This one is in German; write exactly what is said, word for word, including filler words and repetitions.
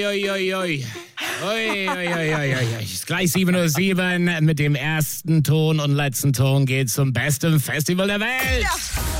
ui, ui, ui, ui. Ui, ui, ui, ui, ui. Es ist gleich sieben Uhr sieben. Mit dem ersten Ton und letzten Ton geht's zum besten Festival der Welt. Ja.